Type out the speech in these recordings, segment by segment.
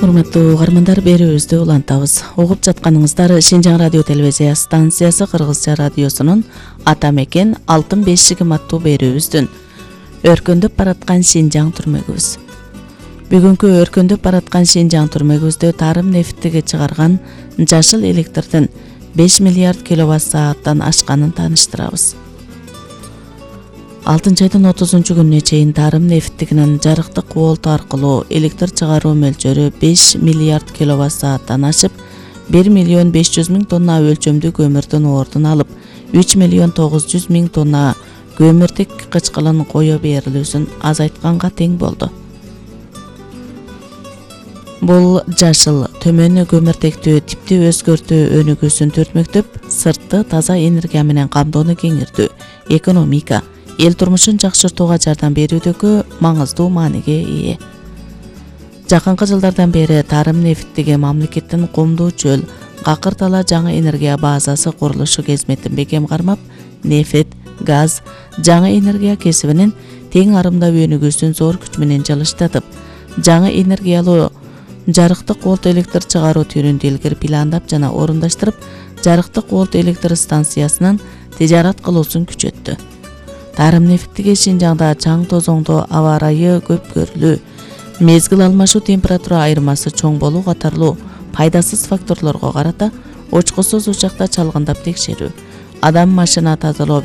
Урматтуу угармандар, берүүбүздү улантабыз. Угуп жатканыңыздар Шинжаң радио телевизия станциясы Кыргызча радиосунун Ата мекен алтын бешигим аттуу берүүбүздүн өркөндөп бараткан Шинжаң түрмөгүбүз. Бүгүнкү өркөндөп бараткан Шинжаң түрмөгүбүздө тарым нефтиги чыгарган жашыл электрдин 5 миллиард киловатт сааттан ашканын тааныштырабыз. 6-айдын 30-күнүнө чейин тарым нефтигинин жарыктык кубулту аркылуу электр чыгаруу мөлчөрү 5 миллиард киловатт сааттан ашып, 1 миллион 500 миң тонна өлчөмдүү көмүрдүн ордун алып, 3 миллион 900 миң тонна көмүртек кычкылын кое берилүүсүн азайтканга тең болду. Бул жашыл төмөн көмүртектүү типти өзгөртүү өнүгүүсүн төртмөктөп, сыртты таза энергия менен камдоону кеңиртүү, экономика, эл турмушун жакшыртууга жардам берүүдөгү маңыздуу мааниге ээ. Жакынкы жылдардан бери тарым нефтиги мамлекеттин Кумдуу чөл, Какыр тала жаңы энергия базасы курулушу кызметін бекем кармап, нефт, газ, жаңы энергия кесибинин тең арымдап өнүгүүсүн зор күч менен жылыштатып, жаңы энергиялуу жарыктык колт электр чыгаруу түрүн илгери пландап жана орундаштырып, жарыктык колт электр станциясынын тижарат кылуусун күчөттү. Тарым нефтиги Шинжаңда чаң тозоңдо аба ырайы көп көрүлүү, мезгил алмашуу температура айырмасы чоң болуу катарлуу пайдасыз факторлорго карата очкусуз учакта чалгындап текшерүү, адам тазалоо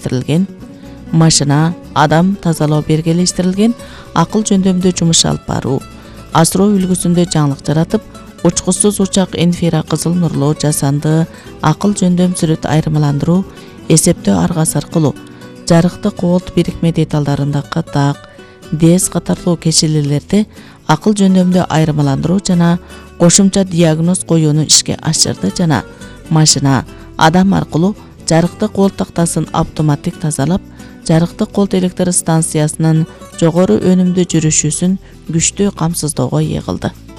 бергелештирилген акыл жөндөмдүү жумуш алып баруу, асыроо үлгүсүндө жаңылык жаратып, учкусуз учак инфракызыл нурлуу жасанды акыл жөндөм сүрөт айырмаландыруу, эсептөө аргасы аркылуу жарыктык колт бирикме деталдарындагы так, дез катарлуу кешелелерди акыл жөндөмдүү айырмаландыруу жана кошумча диагноз коюуну ишке ашырды жана машина адам аркылуу жарыктык колт тактасын автоматтик тазалап, жарыктык колт электр станциясынын жогору өнүмдүү жүрүшүүсүн күчтүү камсыздоого ие кылды.